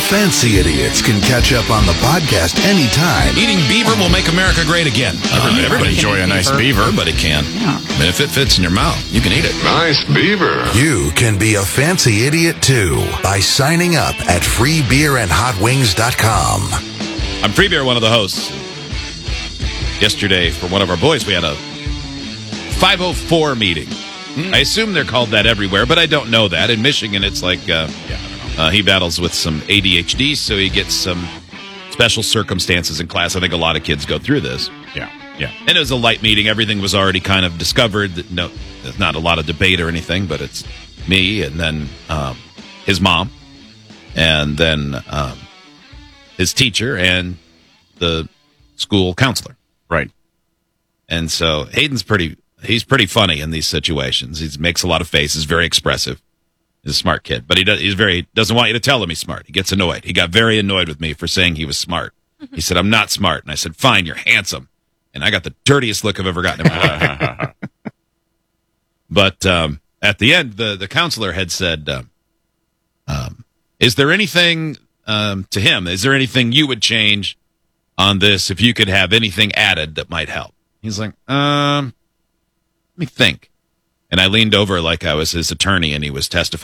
Fancy Idiots can catch up on the podcast anytime. Eating beaver will make America great again. Everybody enjoy a nice beaver. Everybody can. Yeah. And if it fits in your mouth, you can eat it. Nice beaver. You can be a fancy idiot too by signing up at freebeerandhotwings.com. I'm Free Beer, one of the hosts. Yesterday, for one of our boys, we had a 504 meeting. I assume they're called that everywhere, but I don't know that. In Michigan, it's like he battles with some ADHD, so he gets some special circumstances in class. I think a lot of kids go through this. Yeah. And it was a light meeting. Everything was already kind of discovered. No, there's not a lot of debate or anything, but it's me and then his mom and then his teacher and the school counselor. Right. And so Hayden's he's pretty funny in these situations. He makes a lot of faces, very expressive. He's a smart kid, but he doesn't want you to tell him he's smart. He gets annoyed. He got very annoyed with me for saying he was smart. He said, "I'm not smart." And I said, "Fine, you're handsome." And I got the dirtiest look I've ever gotten in my life. But at the end, the counselor had said, is there anything, to him, is there anything you would change on this if you could have anything added that might help? He's like, let me think. And I leaned over like I was his attorney and he was testifying.